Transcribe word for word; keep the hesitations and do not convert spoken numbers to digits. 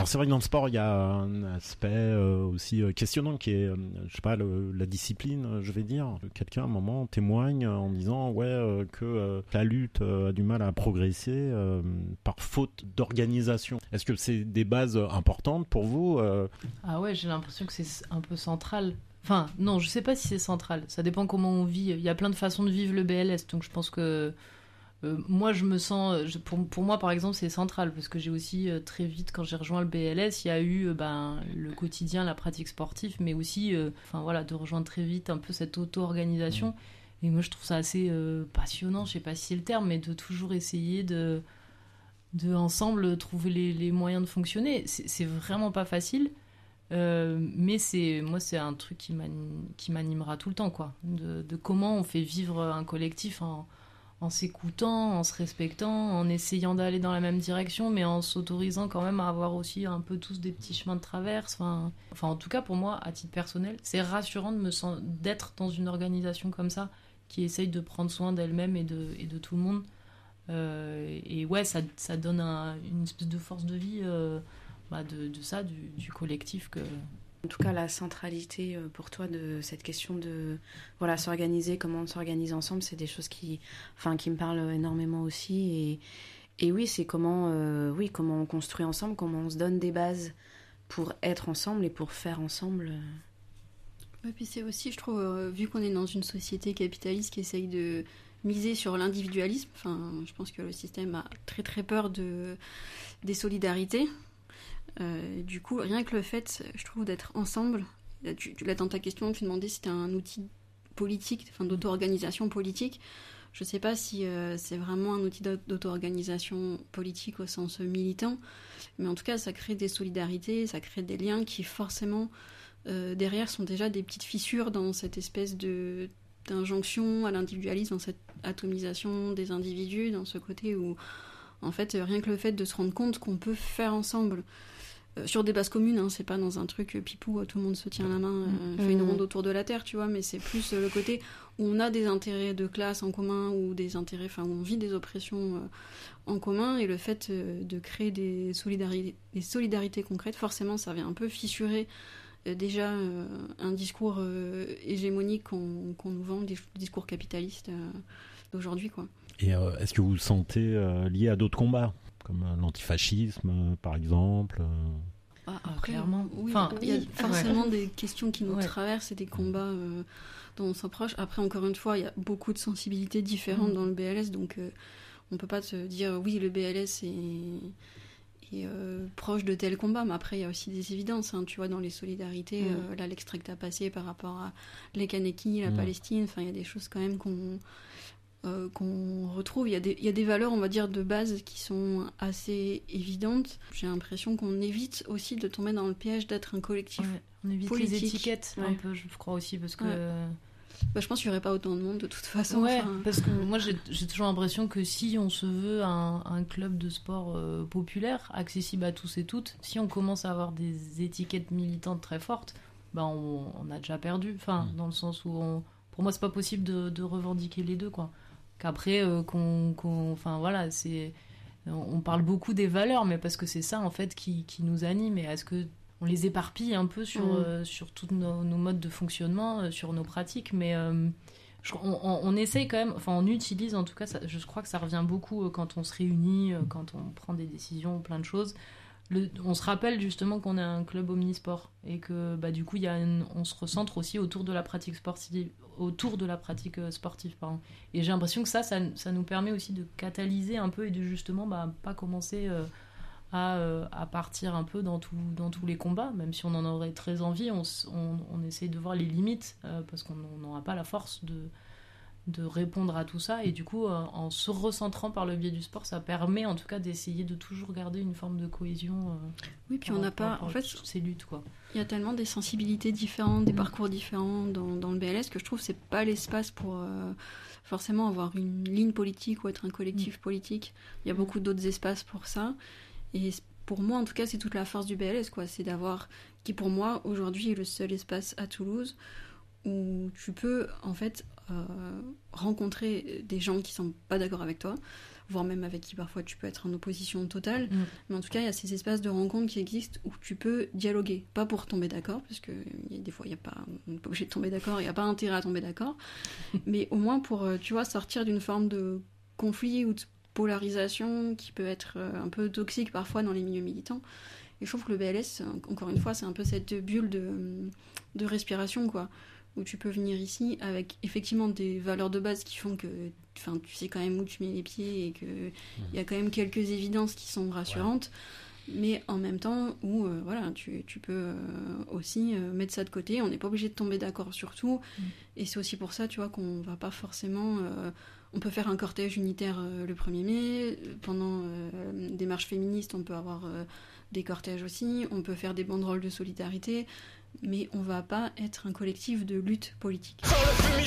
c'est vrai que dans le sport, il y a un aspect euh, aussi euh, questionnant qui est, euh, je sais pas, le, la discipline, je vais dire. Quelqu'un, à un moment, témoigne en disant ouais euh, que euh, la lutte euh, a du mal à progresser euh, par faute d'organisation. Est-ce que c'est des bases importantes pour vous euh... Ah ouais, j'ai l'impression que c'est un peu central. Enfin, non, je sais pas si c'est central. Ça dépend comment on vit. Il y a plein de façons de vivre le B L S, donc je pense que Euh, moi, je me sens... Je, pour, pour moi, par exemple, c'est central, parce que j'ai aussi, euh, très vite, quand j'ai rejoint le B L S, il y a eu euh, ben, le quotidien, la pratique sportive, mais aussi, euh, enfin, voilà, de rejoindre très vite un peu cette auto-organisation. Mmh. Et moi, je trouve ça assez euh, passionnant, je sais pas si c'est le terme, mais de toujours essayer de, de ensemble, trouver les, les moyens de fonctionner. C'est, c'est vraiment pas facile, euh, mais c'est, moi, c'est un truc qui, m'anime, qui m'animera tout le temps, quoi. De, de comment on fait vivre un collectif en... en s'écoutant, en se respectant, en essayant d'aller dans la même direction, mais en s'autorisant quand même à avoir aussi un peu tous des petits chemins de traverse. Enfin, enfin en tout cas, pour moi, à titre personnel, c'est rassurant de me sens... d'être dans une organisation comme ça, qui essaye de prendre soin d'elle-même et de, et de tout le monde. Euh, et ouais, ça, ça donne un, une espèce de force de vie euh, bah de, de ça, du, du collectif que... En tout cas, la centralité pour toi de cette question de voilà, s'organiser, comment on s'organise ensemble, c'est des choses qui, enfin, qui me parlent énormément aussi. Et, et oui, c'est comment, euh, oui, comment on construit ensemble, comment on se donne des bases pour être ensemble et pour faire ensemble. Et puis c'est aussi, je trouve, euh, vu qu'on est dans une société capitaliste qui essaye de miser sur l'individualisme, enfin, je pense que le système a très très peur de, des solidarités. Euh, du coup, rien que le fait, je trouve, d'être ensemble, là, tu, là dans ta question, tu demandais si c'était un outil politique, enfin d'auto-organisation politique. Je sais pas si euh, c'est vraiment un outil d'auto-organisation politique au sens militant, mais en tout cas, ça crée des solidarités, ça crée des liens qui forcément, euh, derrière, sont déjà des petites fissures dans cette espèce de, d'injonction à l'individualisme, dans cette atomisation des individus, dans ce côté où, en fait, rien que le fait de se rendre compte qu'on peut faire ensemble, sur des bases communes, hein, c'est pas dans un truc euh, pipou, tout le monde se tient la main, euh, mmh. fait une ronde autour de la Terre, tu vois, mais c'est plus euh, le côté où on a des intérêts de classe en commun, ou des intérêts, enfin, où on vit des oppressions euh, en commun, et le fait euh, de créer des solidarités, des solidarités concrètes, forcément, ça vient un peu fissurer euh, déjà euh, un discours euh, hégémonique qu'on, qu'on nous vend, des discours capitalistes euh, d'aujourd'hui, quoi. Et euh, est-ce que vous vous sentez euh, lié à d'autres combats comme euh, l'antifascisme, euh, par exemple euh... ah, après, clairement. Oui, enfin, il y a forcément ouais. des questions qui nous ouais. traversent et des combats euh, dont on s'approche. Après, encore une fois, il y a beaucoup de sensibilités différentes mmh. dans le B L S, donc euh, on peut pas se dire oui, le B L S est, est euh, proche de tel combat, mais après, il y a aussi des évidences. Hein, tu vois, dans les solidarités, mmh. euh, là, l'extrait que tu as passé par rapport à les Kaneki, la mmh. Palestine, enfin, il y a des choses quand même qu'on... Euh, qu'on retrouve, il y, a des, il y a des valeurs, on va dire, de base qui sont assez évidentes. J'ai l'impression qu'on évite aussi de tomber dans le piège d'être un collectif ouais, on évite politique. Les étiquettes, ouais. un peu, je crois aussi, parce que... Ouais. Bah, je pense qu'il n'y aurait pas autant de monde, de toute façon. Ouais, enfin... parce que moi, j'ai, j'ai toujours l'impression que si on se veut un, un club de sport euh, populaire, accessible à tous et toutes, si on commence à avoir des étiquettes militantes très fortes, bah, on, on a déjà perdu. Enfin, mmh. dans le sens où, on, pour moi, c'est pas possible de, de revendiquer les deux, quoi. Qu'après, euh, qu'on, qu'on, enfin voilà, c'est, on parle beaucoup des valeurs, mais parce que c'est ça en fait qui, qui nous anime. Et est-ce que on les éparpille un peu sur, mmh. euh, sur tous nos, nos modes de fonctionnement, euh, sur nos pratiques, mais euh, je, on, on, on essaye quand même, enfin on utilise en tout cas, ça, je crois que ça revient beaucoup euh, quand on se réunit, euh, quand on prend des décisions, plein de choses. Le, on se rappelle justement qu'on est un club omnisport et que bah, du coup y a une, on se recentre aussi autour de la pratique sportive, autour de la pratique euh, sportive pardon. Et j'ai l'impression que ça, ça, ça nous permet aussi de catalyser un peu et de justement bah, pas commencer euh, à, euh, à partir un peu dans, tout, dans tous les combats, même si on en aurait très envie, on, on, on essaye de voir les limites euh, parce qu'on n'aura pas la force de de répondre à tout ça, et du coup euh, en se recentrant par le biais du sport, ça permet en tout cas d'essayer de toujours garder une forme de cohésion euh, oui, puis on n'a pas en fait ces luttes, quoi. Il y a tellement des sensibilités différentes, des mmh. parcours différents dans, dans le B L S que je trouve que c'est pas l'espace pour euh, forcément avoir une ligne politique ou être un collectif mmh. politique. Il y a mmh. beaucoup d'autres espaces pour ça, et pour moi en tout cas c'est toute la force du B L S, quoi. C'est d'avoir, qui pour moi aujourd'hui est le seul espace à Toulouse où tu peux en fait euh, rencontrer des gens qui sont pas d'accord avec toi, voire même avec qui parfois tu peux être en opposition totale. Mm. Mais en tout cas, il y a ces espaces de rencontre qui existent où tu peux dialoguer. Pas pour tomber d'accord, parce que y a des fois, y a pas, on n'est pas obligé de tomber d'accord, il n'y a pas intérêt à tomber d'accord. Mais au moins pour, tu vois, sortir d'une forme de conflit ou de polarisation qui peut être un peu toxique parfois dans les milieux militants. Et je trouve que le B L S, encore une fois, c'est un peu cette bulle de, de respiration, quoi. Où tu peux venir ici avec effectivement des valeurs de base qui font que tu sais quand même où tu mets les pieds et qu'il mmh. y a quand même quelques évidences qui sont rassurantes, ouais. mais en même temps où euh, voilà, tu, tu peux euh, aussi euh, mettre ça de côté, on n'est pas obligé de tomber d'accord sur tout, mmh. et c'est aussi pour ça tu vois, qu'on va pas forcément... Euh, on peut faire un cortège unitaire euh, le premier mai, pendant euh, des marches féministes on peut avoir euh, des cortèges aussi, on peut faire des banderoles de solidarité, mais on va pas être un collectif de lutte politique. Quand le